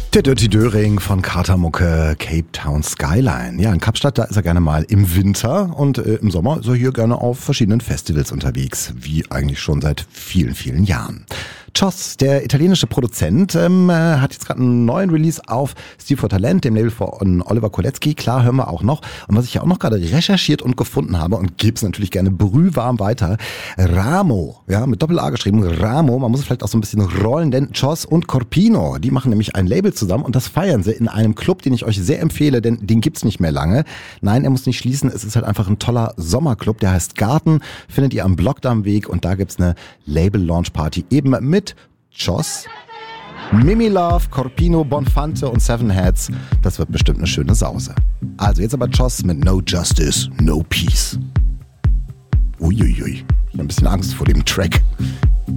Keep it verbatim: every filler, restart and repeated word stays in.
Der Dirty Döring von Katermucke, Cape Town Skyline. Ja, in Kapstadt, da ist er gerne mal im Winter und äh, im Sommer ist er hier gerne auf verschiedenen Festivals unterwegs, wie eigentlich schon seit vielen, vielen Jahren. Choss, der italienische Produzent, ähm, hat jetzt gerade einen neuen Release auf Steve for Talent, dem Label von Oliver Kolecki. Klar, hören wir auch noch. Und was ich ja auch noch gerade recherchiert und gefunden habe und gebe es natürlich gerne brühwarm weiter, Ramo, ja, mit Doppel-A geschrieben, Ramo, man muss es vielleicht auch so ein bisschen rollen, denn Choss und Corpino, die machen nämlich ein Label zusammen und das feiern sie in einem Club, den ich euch sehr empfehle, denn den gibt's nicht mehr lange. Nein, er muss nicht schließen, es ist halt einfach ein toller Sommerclub, der heißt Garten, findet ihr am Block da am Weg und da gibt's eine Label-Launch-Party eben mit Choss, Mimi Love, Corpino, Bonfante und Seven Heads. Das wird bestimmt eine schöne Sause. Also jetzt aber Choss mit No Justice, No Peace. Uiuiui, ich habe ein bisschen Angst vor dem Track.